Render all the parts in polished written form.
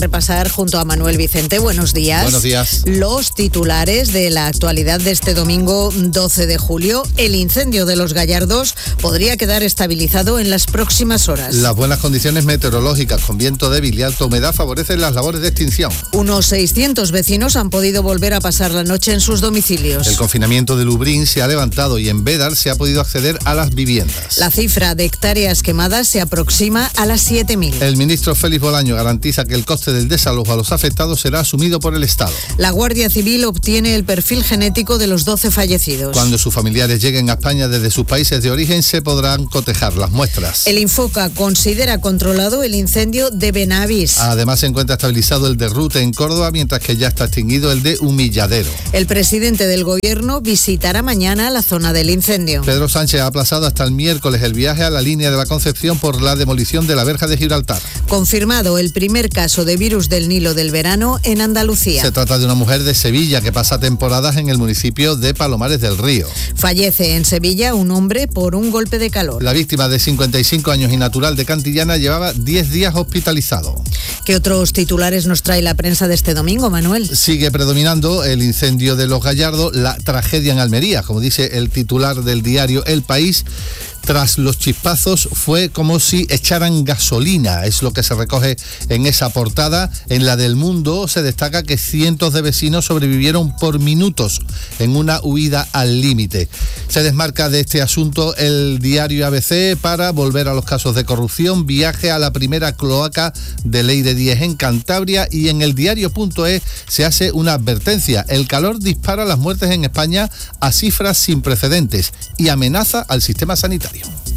Repasar junto a Manuel Vicente. Buenos días. Buenos días. Los titulares de la actualidad de este domingo 12 de julio. El incendio de Los Gallardos podría quedar estabilizado en las próximas horas. Las buenas condiciones meteorológicas con viento débil y alta humedad favorecen las labores de extinción. Unos 600 vecinos han podido volver a pasar la noche en sus domicilios. El confinamiento de Lubriñ se ha levantado y en Bédar se ha podido acceder a las viviendas. La cifra de hectáreas quemadas se aproxima a las 7.000. El ministro Félix Bolaño garantiza que el coste del desalojo a los afectados será asumido por el Estado. La Guardia Civil obtiene el perfil genético de los 12 fallecidos. Cuando sus familiares lleguen a España desde sus países de origen, se podrán cotejar las muestras. El Infoca considera controlado el incendio de Benavís. Además, se encuentra estabilizado el de Rute en Córdoba, mientras que ya está extinguido el de Humilladero. El presidente del Gobierno visitará mañana la zona del incendio. Pedro Sánchez ha aplazado hasta el miércoles el viaje a la línea de la Concepción por la demolición de la verja de Gibraltar. Confirmado el primer caso de virus del Nilo del verano en Andalucía. Se trata de una mujer de Sevilla que pasa temporadas en el municipio de Palomares del Río. Fallece en Sevilla un hombre por un golpe de calor. La víctima, de 55 años y natural de Cantillana, llevaba 10 días hospitalizado. ¿Qué otros titulares nos trae la prensa de este domingo, Manuel? Sigue predominando el incendio de Los Gallardos, la tragedia en Almería, como dice el titular del diario El País. Tras los chispazos fue como si echaran gasolina, es lo que se recoge en esa portada. En la del Mundo se destaca que cientos de vecinos sobrevivieron por minutos en una huida al límite. Se desmarca de este asunto el diario ABC para volver a los casos de corrupción, viaje a la primera cloaca de Ley de 10 en Cantabria, y en el diario.es se hace una advertencia. El calor dispara las muertes en España a cifras sin precedentes y amenaza al sistema sanitario.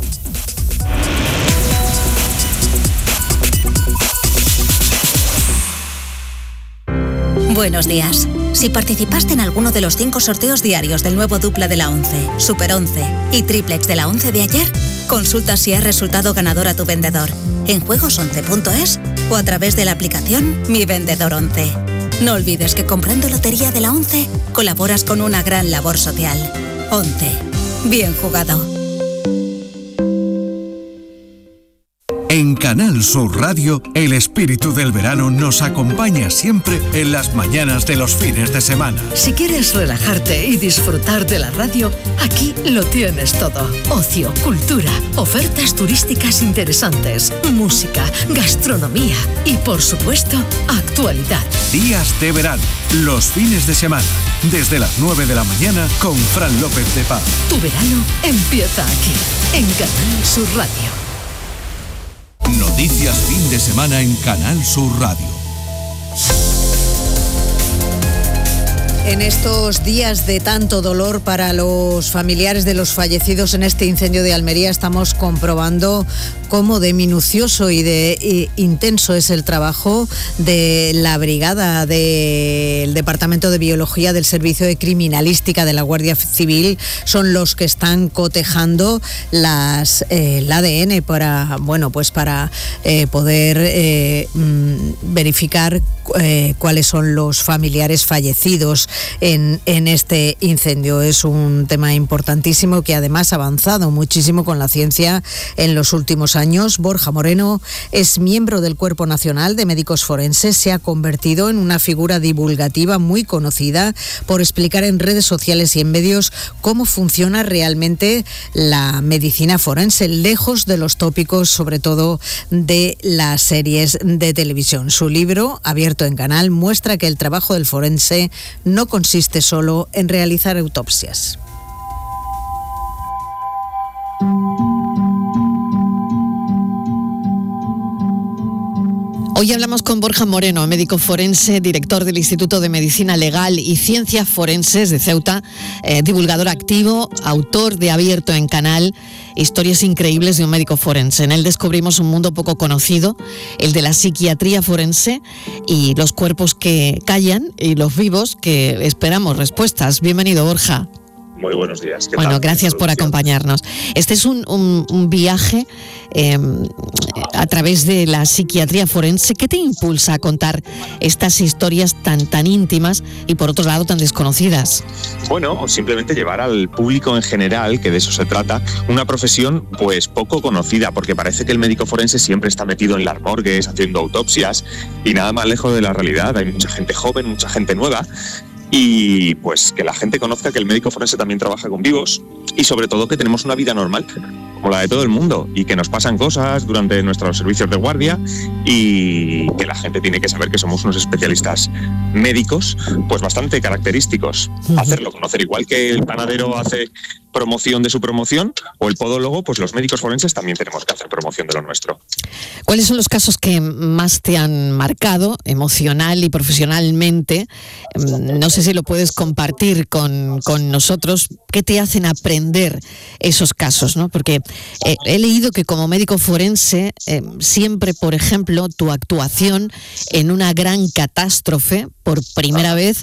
Buenos días. Si participaste en alguno de los 5 sorteos diarios del nuevo dupla de la 11, Super 11 y triplex de la 11 de ayer, consulta si has resultado ganador a tu vendedor en juegos11.es o a través de la aplicación Mi Vendedor 11. No olvides que comprando lotería de la 11 colaboras con una gran labor social. 11. Bien jugado. En Canal Sur Radio, el espíritu del verano nos acompaña siempre en las mañanas de los fines de semana. Si quieres relajarte y disfrutar de la radio, aquí lo tienes todo. Ocio, cultura, ofertas turísticas interesantes, música, gastronomía y, por supuesto, actualidad. Días de verano, los fines de semana, desde las 9 de la mañana con Fran López de Paz. Tu verano empieza aquí, en Canal Sur Radio. Noticias fin de semana en Canal Sur Radio. En estos días de tanto dolor para los familiares de los fallecidos en este incendio de Almería, estamos comprobando cómo de minucioso y de intenso es el trabajo de la brigada del Departamento de Biología del Servicio de Criminalística de la Guardia Civil. Son los que están cotejando el ADN para poder verificar cuáles son los familiares fallecidos en este incendio. Es un tema importantísimo que además ha avanzado muchísimo con la ciencia en los últimos años. Borja Moreno es miembro del Cuerpo Nacional de Médicos Forenses. Se ha convertido en una figura divulgativa muy conocida por explicar en redes sociales y en medios cómo funciona realmente la medicina forense, lejos de los tópicos, sobre todo de las series de televisión. Su libro, abierto en Canal, muestra que el trabajo del forense no consiste solo en realizar autopsias. Hoy hablamos con Borja Moreno, médico forense, director del Instituto de Medicina Legal y Ciencias Forenses de Ceuta, divulgador activo, autor de Abierto en Canal, historias increíbles de un médico forense. En él descubrimos un mundo poco conocido, el de la psiquiatría forense y los cuerpos que callan y los vivos que esperamos respuestas. Bienvenido, Borja. Muy buenos días. Bueno, tal? Gracias por acompañarnos. Este es un viaje a través de la psiquiatría forense. ¿Qué te impulsa a contar estas historias tan íntimas y, por otro lado, tan desconocidas? Bueno, simplemente llevar al público en general, que de eso se trata, una profesión pues poco conocida, porque parece que el médico forense siempre está metido en las morgues, haciendo autopsias, y nada más lejos de la realidad. Hay mucha gente joven, mucha gente nueva, y pues que la gente conozca que el médico forense también trabaja con vivos, y sobre todo que tenemos una vida normal, como la de todo el mundo, y que nos pasan cosas durante nuestros servicios de guardia, y que la gente tiene que saber que somos unos especialistas médicos pues bastante característicos. Hacerlo, conocer, igual que el panadero hace promoción de su promoción, o el podólogo, pues los médicos forenses también tenemos que hacer promoción de lo nuestro. ¿Cuáles son los casos que más te han marcado emocional y profesionalmente? No sé si lo puedes compartir con nosotros. ¿Qué te hacen aprender esos casos, ¿no? Porque he leído que como médico forense siempre, por ejemplo, tu actuación en una gran catástrofe por primera vez,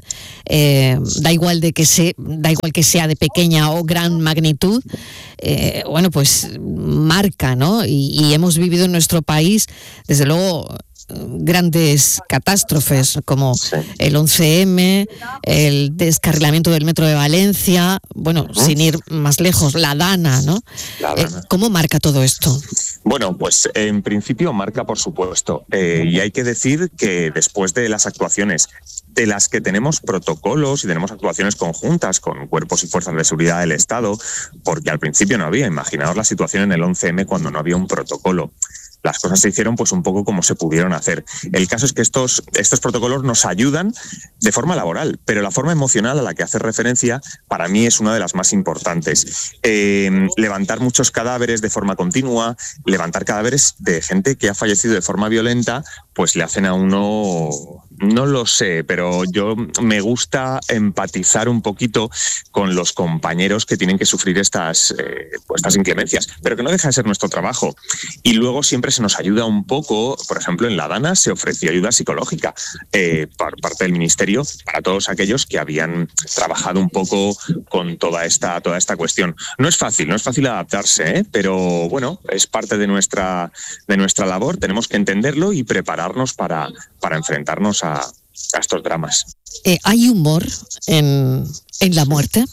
da igual que sea de pequeña o gran magnitud, bueno, pues marca, ¿no? Y hemos vivido en nuestro país, desde luego, grandes catástrofes como el 11M, el descarrilamiento del metro de Valencia, bueno, sin ir más lejos, la Dana, ¿no? ¿Cómo marca todo esto? Bueno, pues en principio marca, por supuesto, y hay que decir que después de las actuaciones de las que tenemos protocolos y tenemos actuaciones conjuntas con cuerpos y fuerzas de seguridad del Estado, porque al principio no había, imaginaos la situación en el 11M cuando no había un protocolo. Las cosas se hicieron pues un poco como se pudieron hacer. El caso es que estos protocolos nos ayudan de forma laboral, pero la forma emocional a la que hace referencia para mí es una de las más importantes. Levantar muchos cadáveres de forma continua, levantar cadáveres de gente que ha fallecido de forma violenta, pues le hacen a uno... No lo sé, pero yo me gusta empatizar un poquito con los compañeros que tienen que sufrir estas inclemencias, pero que no deja de ser nuestro trabajo. Y luego siempre se nos ayuda un poco, por ejemplo, en la Dana se ofreció ayuda psicológica por parte del Ministerio para todos aquellos que habían trabajado un poco con toda esta cuestión. No es fácil adaptarse, pero bueno, es parte de nuestra labor, tenemos que entenderlo y prepararnos para enfrentarnos a estos dramas. ¿Hay humor en la muerte?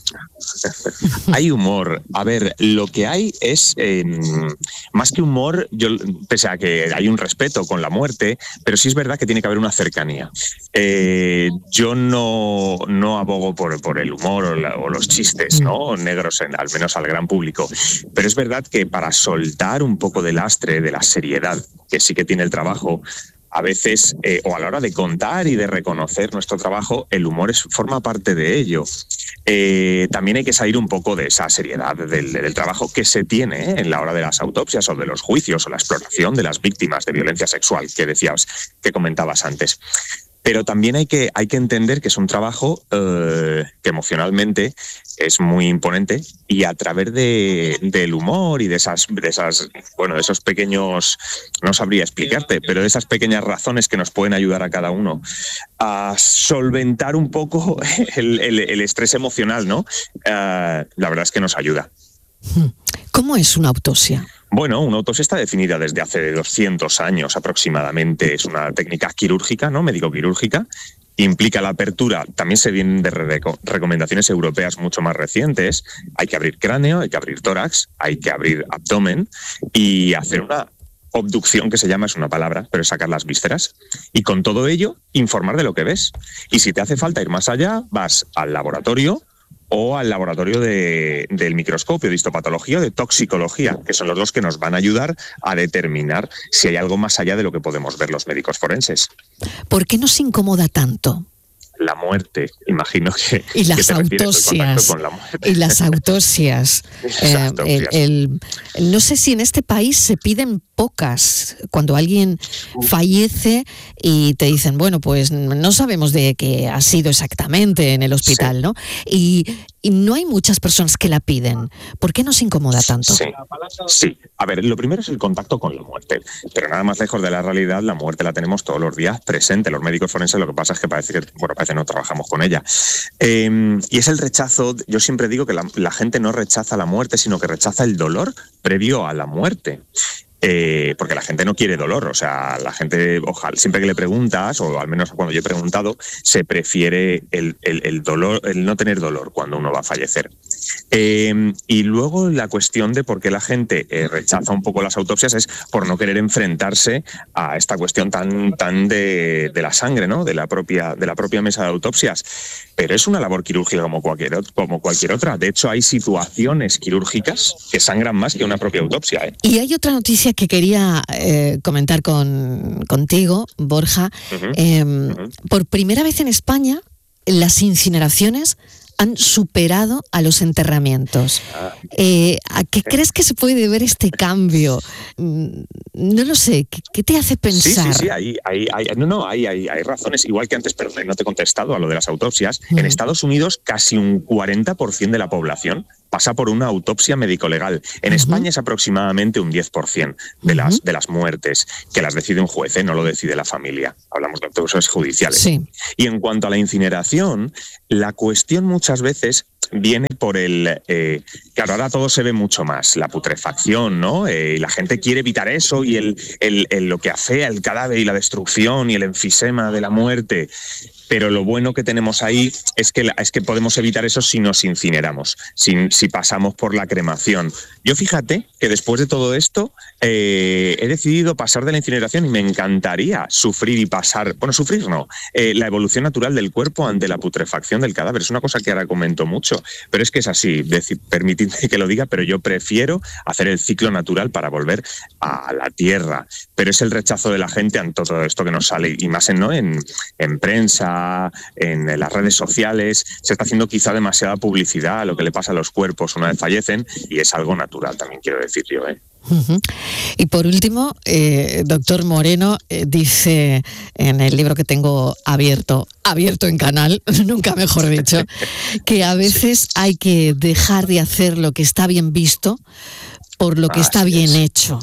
Hay humor. A ver, lo que hay es, más que humor, pese a que hay un respeto con la muerte, pero sí es verdad que tiene que haber una cercanía. Yo no abogo por el humor o los chistes, ¿no? Negros, al menos al gran público. Pero es verdad que para soltar un poco de lastre, de la seriedad que sí que tiene el trabajo, a veces, o a la hora de contar y de reconocer nuestro trabajo, el humor forma parte de ello. También hay que salir un poco de esa seriedad del trabajo que se tiene en la hora de las autopsias o de los juicios o la exploración de las víctimas de violencia sexual que comentabas antes. Pero también hay que entender que es un trabajo que emocionalmente es muy imponente, y a través del humor y de esos pequeños, no sabría explicarte, pero de esas pequeñas razones que nos pueden ayudar a cada uno a solventar un poco el estrés emocional, ¿no? La verdad es que nos ayuda. ¿Cómo es una autopsia? Bueno, una autopsia está definida desde hace 200 años aproximadamente. Es una técnica quirúrgica, ¿no? Médico-quirúrgica. Implica la apertura. También se vienen de recomendaciones europeas mucho más recientes. Hay que abrir cráneo, hay que abrir tórax, hay que abrir abdomen y hacer una obducción, que se llama, es una palabra, pero es sacar las vísceras. Y con todo ello, informar de lo que ves. Y si te hace falta ir más allá, vas al laboratorio o al laboratorio del microscopio, de histopatología o de toxicología, que son los dos que nos van a ayudar a determinar si hay algo más allá de lo que podemos ver los médicos forenses. ¿Por qué nos incomoda tanto? La muerte, imagino que... Y las autopsias. Y las autopsias. No sé si en este país se piden pocas. Cuando alguien fallece y te dicen, bueno, pues no sabemos de qué ha sido exactamente en el hospital, ¿no? Y no hay muchas personas que la piden. ¿Por qué nos incomoda tanto? Sí. A ver, lo primero es el contacto con la muerte. Pero nada más lejos de la realidad, la muerte la tenemos todos los días presente. Los médicos forenses lo que pasa es que parece no trabajamos con ella. Y es el rechazo. Yo siempre digo que la gente no rechaza la muerte, sino que rechaza el dolor previo a la muerte. Porque la gente no quiere dolor, o sea, la gente, ojalá, siempre que le preguntas, o al menos cuando yo he preguntado, se prefiere el dolor, el no tener dolor cuando uno va a fallecer. Y luego la cuestión de por qué la gente rechaza un poco las autopsias es por no querer enfrentarse a esta cuestión tan de la sangre, ¿no? De la propia mesa de autopsias. Pero es una labor quirúrgica como cualquier otra. De hecho, hay situaciones quirúrgicas que sangran más que una propia autopsia, ¿eh? Y hay otra noticia que quería comentar contigo, Borja. Por primera vez en España, las incineraciones han superado a los enterramientos. ¿A qué crees que se puede deber este cambio? No lo sé, ¿qué te hace pensar? Sí, hay razones. Igual que antes, pero no te he contestado a lo de las autopsias. En Estados Unidos, casi un 40% de la población pasa por una autopsia médico-legal. En España es aproximadamente un 10% de las muertes, que las decide un juez, no lo decide la familia. Hablamos de autopsias judiciales. Sí. Y en cuanto a la incineración, la cuestión muchas veces viene por claro, ahora todo se ve mucho más, la putrefacción, ¿no? Y la gente quiere evitar eso y lo que afea el cadáver y la destrucción y el enfisema de la muerte. Pero lo bueno que tenemos ahí es que podemos evitar eso si nos incineramos, si pasamos por la cremación. Yo fíjate que después de todo esto he decidido pasar de la incineración y me encantaría sufrir y pasar, sufrir no, la evolución natural del cuerpo ante la putrefacción del cadáver. Es una cosa que ahora comento mucho, pero es que es así, permitidme que lo diga, pero yo prefiero hacer el ciclo natural para volver a la tierra. Pero es el rechazo de la gente ante todo esto que nos sale, y más en prensa, en las redes sociales. Se está haciendo quizá demasiada publicidad a lo que le pasa a los cuerpos una vez fallecen, y es algo natural, también quiero decir yo. Y por último, doctor Moreno dice en el libro que tengo abierto en Canal, nunca mejor dicho, que a veces hay que dejar de hacer lo que está bien visto por lo que está bien hecho.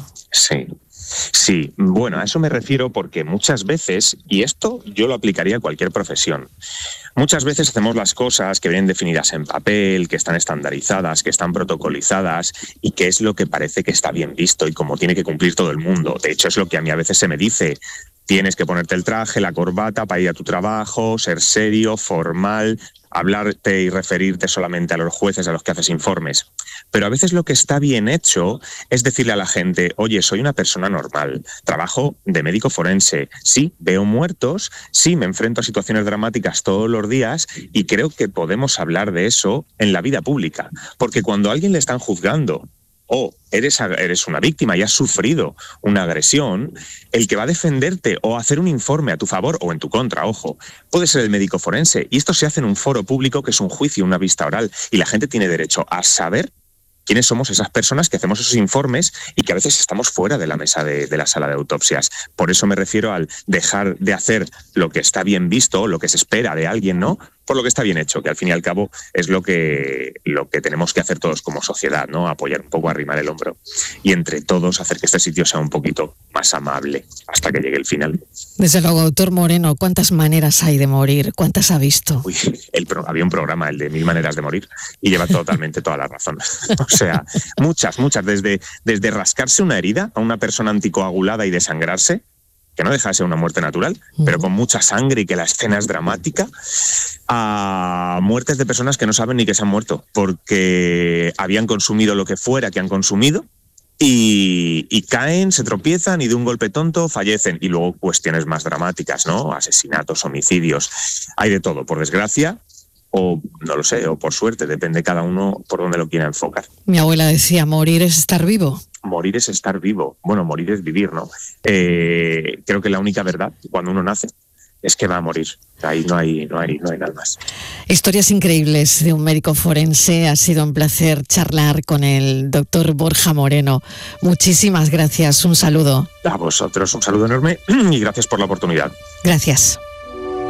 Sí, bueno, a eso me refiero porque muchas veces, y esto yo lo aplicaría a cualquier profesión, muchas veces hacemos las cosas que vienen definidas en papel, que están estandarizadas, que están protocolizadas y que es lo que parece que está bien visto y como tiene que cumplir todo el mundo. De hecho, es lo que a mí a veces se me dice. Tienes que ponerte el traje, la corbata para ir a tu trabajo, ser serio, formal, hablarte y referirte solamente a los jueces a los que haces informes. Pero a veces lo que está bien hecho es decirle a la gente, oye, soy una persona normal, trabajo de médico forense, sí, veo muertos, sí, me enfrento a situaciones dramáticas todos los días y creo que podemos hablar de eso en la vida pública. Porque cuando a alguien le están juzgando o eres una víctima y has sufrido una agresión, el que va a defenderte o hacer un informe a tu favor o en tu contra, ojo, puede ser el médico forense. Y esto se hace en un foro público que es un juicio, una vista oral, y la gente tiene derecho a saber quiénes somos esas personas que hacemos esos informes y que a veces estamos fuera de la mesa de la sala de autopsias. Por eso me refiero al dejar de hacer lo que está bien visto, lo que se espera de alguien, ¿no? Por lo que está bien hecho, que al fin y al cabo es lo que tenemos que hacer todos como sociedad, ¿no? Apoyar un poco, arrimar el hombro y entre todos hacer que este sitio sea un poquito más amable hasta que llegue el final. Desde luego, doctor Moreno, ¿cuántas maneras hay de morir? ¿Cuántas ha visto? Había un programa, el de 1000 maneras de morir, y lleva totalmente toda la razón. O sea, muchas, desde rascarse una herida a una persona anticoagulada y desangrarse, que no deja de ser una muerte natural, pero con mucha sangre y que la escena es dramática, a muertes de personas que no saben ni que se han muerto, porque habían consumido lo que fuera que han consumido y caen, se tropiezan y de un golpe tonto fallecen. Y luego cuestiones más dramáticas, ¿no? Asesinatos, homicidios, hay de todo, por desgracia, o no lo sé, o por suerte, depende cada uno por donde lo quiera enfocar. Mi abuela decía, morir es estar vivo. Morir es estar vivo. Bueno, morir es vivir, ¿no? Creo que la única verdad, cuando uno nace, es que va a morir. Ahí no hay nada más. Historias increíbles de un médico forense. Ha sido un placer charlar con el doctor Borja Moreno. Muchísimas gracias. Un saludo. A vosotros un saludo enorme y gracias por la oportunidad. Gracias.